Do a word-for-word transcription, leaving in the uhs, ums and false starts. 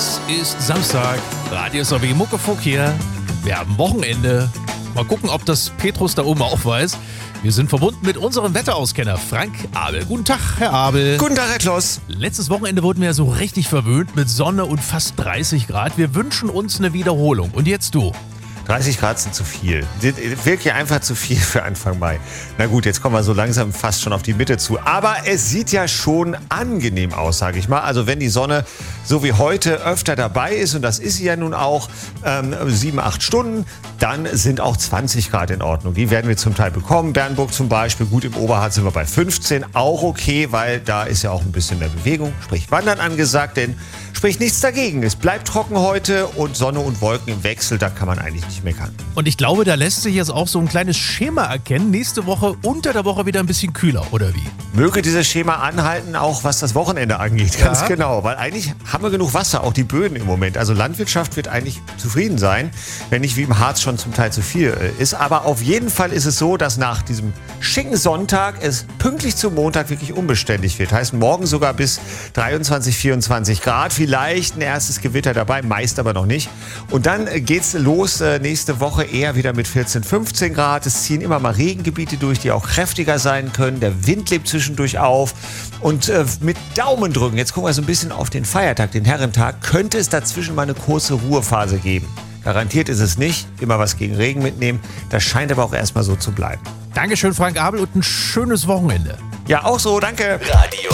Es ist Samstag, Radio S R W Muckefuck hier. Wir haben Wochenende. Mal gucken, ob das Petrus da oben auch weiß. Wir sind verbunden mit unserem Wetterauskenner Frank Abel. Guten Tag, Herr Abel. Guten Tag, Herr Kloss. Letztes Wochenende wurden wir ja so richtig verwöhnt mit Sonne und fast dreißig Grad. Wir wünschen uns eine Wiederholung. Und jetzt du. dreißig Grad sind zu viel. Wirklich einfach zu viel für Anfang Mai. Na gut, jetzt kommen wir so langsam fast schon auf die Mitte zu. Aber es sieht ja schon angenehm aus, sage ich mal. Also wenn die Sonne so wie heute öfter dabei ist, und das ist sie ja nun auch, ähm, sieben, acht Stunden, dann sind auch zwanzig Grad in Ordnung. Die werden wir zum Teil bekommen. Bernburg zum Beispiel, gut, im Oberharz sind wir bei fünfzehn. Auch okay, weil da ist ja auch ein bisschen mehr Bewegung, sprich Wandern angesagt, denn spricht nichts dagegen. Es bleibt trocken heute und Sonne und Wolken im Wechsel, da kann man eigentlich nicht meckern. Und ich glaube, da lässt sich jetzt auch so ein kleines Schema erkennen. Nächste Woche unter der Woche wieder ein bisschen kühler, oder wie? Möge dieses Schema anhalten, auch was das Wochenende angeht, ganz Ja. genau. Weil eigentlich haben wir genug Wasser, auch die Böden im Moment. Also Landwirtschaft wird eigentlich zufrieden sein, wenn nicht wie im Harz schon zum Teil zu viel äh, ist. Aber auf jeden Fall ist es so, dass nach diesem schicken Sonntag es pünktlich zum Montag wirklich unbeständig wird. Heißt morgen sogar bis dreiundzwanzig, vierundzwanzig Grad. Vielleicht ein erstes Gewitter dabei, meist aber noch nicht. Und dann äh, geht's los äh, nächste Woche eher wieder mit vierzehn, fünfzehn Grad. Es ziehen immer mal Regengebiete durch, die auch kräftiger sein können. Der Wind lebt zwischendurch auf. Und äh, mit Daumendrücken, jetzt gucken wir so ein bisschen auf den Feiertag, den Herrentag, könnte es dazwischen mal eine kurze Ruhephase geben. Garantiert ist es nicht. Immer was gegen Regen mitnehmen. Das scheint aber auch erstmal so zu bleiben. Dankeschön, Frank Abel, und ein schönes Wochenende. Ja, auch so. Danke. Radio